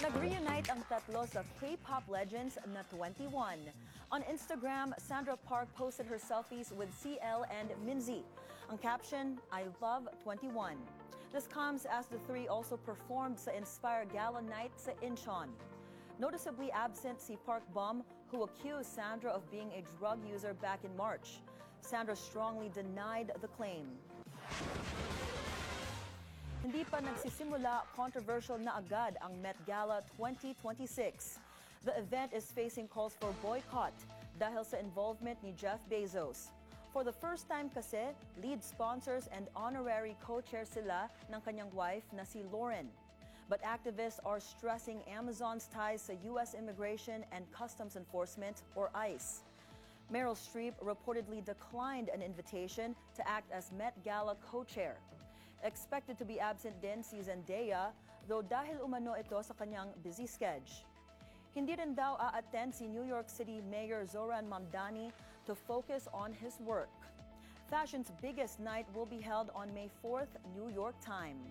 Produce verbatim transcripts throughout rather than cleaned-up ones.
Nag-reunite ang tatlo sa K-pop legends na twenty-one. On Instagram, Sandra Park posted her selfies with C L and Minzy. Ang caption, I love twenty-one. This comes as the three also performed sa Inspire Gala Night sa Incheon. Noticeably absent si Park Bom, who accused Sandra of being a drug user back in March. Sandra strongly denied the claim. Hindi pa nagsisimula, controversial na agad ang Met Gala twenty twenty-six. The event is facing calls for boycott dahil sa involvement ni Jeff Bezos. For the first time kasi, lead sponsors and honorary co-chair sila ng kanyang wife na si Lauren. But activists are stressing Amazon's ties sa U S Immigration and Customs Enforcement or ICE. Meryl Streep reportedly declined an invitation to act as Met Gala co-chair. Expected to be absent din si Zendaya, though dahil umano ito sa kanyang busy schedule. Hindi rin daw a-attend si New York City Mayor Zoran Mamdani to focus on his work. Fashion's biggest night will be held on May fourth, New York time.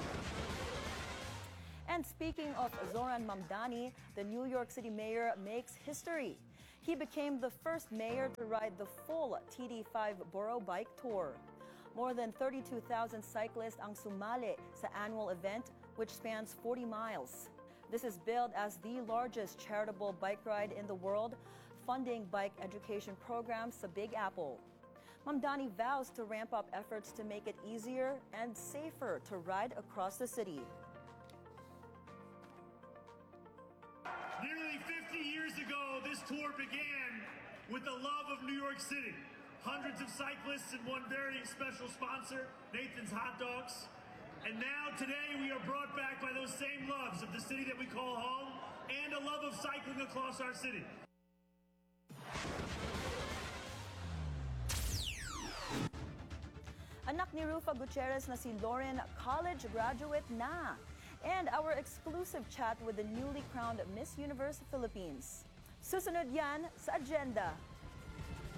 And speaking of Zoran Mamdani, the New York City mayor makes history. He became the first mayor to ride the full T D five Borough Bike Tour. More than thirty-two thousand cyclists ang sumali sa annual event, which spans forty miles. This is billed as the largest charitable bike ride in the world, funding bike education programs sa Big Apple. Mamdani vows to ramp up efforts to make it easier and safer to ride across the city. Nearly fifty years ago, this tour began with the love of New York City. Hundreds of cyclists and one very special sponsor, Nathan's Hot Dogs. And now today we are brought back by those same loves of the city that we call home and a love of cycling across our city. Anak ni Rufa Gutierrez na si Lauren, college graduate na. And our exclusive chat with the newly crowned Miss Universe Philippines. Susunod yan sa agenda.